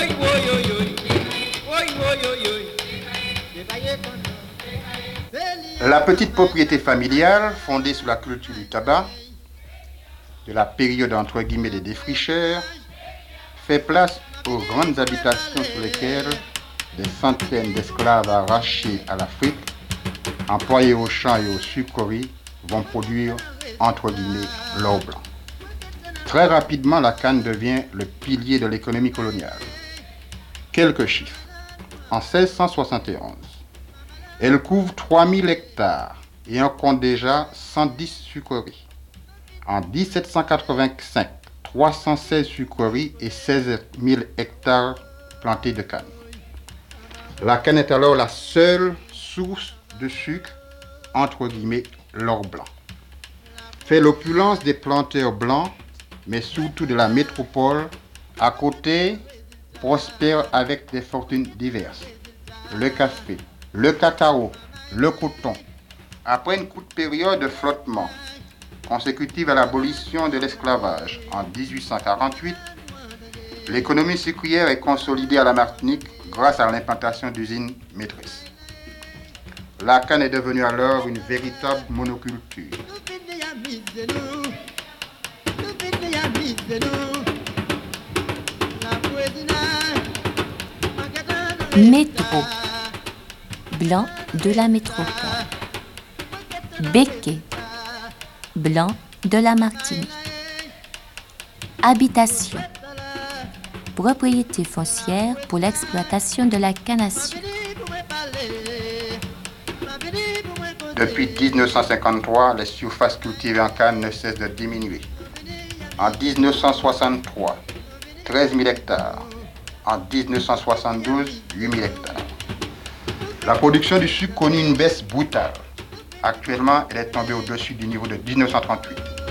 La petite propriété familiale, fondée sur la culture du tabac, de la période entre guillemets des défricheurs, fait place aux grandes habitations sur lesquelles des centaines d'esclaves arrachés à l'Afrique, employés aux champs et aux sucreries, vont produire entre guillemets l'or blanc. Très rapidement, la canne devient le pilier de l'économie coloniale. Quelques chiffres. En 1671, elle couvre 3000 hectares et en compte déjà 110 sucreries. En 1785, 316 sucreries et 16 000 hectares plantés de canne. La canne est alors la seule source de sucre, entre guillemets, l'or blanc. Fait l'opulence des planteurs blancs, mais surtout de la métropole, à côté, prospère avec des fortunes diverses. Le café, le cacao, le coton. Après une courte période de flottement, consécutive à l'abolition de l'esclavage en 1848, l'économie sucrière est consolidée à la Martinique grâce à l'implantation d'usines maîtresses. La canne est devenue alors une véritable monoculture. Métro, blanc de la métropole. Béquet, blanc de la Martinique. Habitation, propriété foncière pour l'exploitation de la canne à sucre. Depuis 1953, les surfaces cultivées en canne ne cessent de diminuer. En 1963, 13 000 hectares. En 1972, 8 000 hectares. La production du sucre connut une baisse brutale. Actuellement, elle est tombée au-dessus du niveau de 1938.